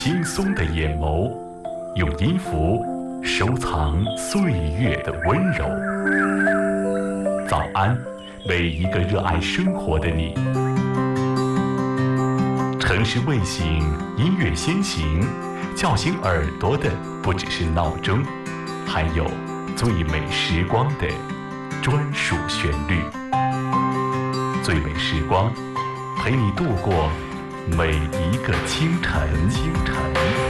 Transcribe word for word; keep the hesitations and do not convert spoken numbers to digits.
轻松的眼眸，用音符收藏岁月的温柔。早安，为一个热爱生活的你。城市卫星音乐先行，叫醒耳朵的不只是闹钟，还有最美时光的专属旋律。最美时光，陪你度过每一个清晨。清晨。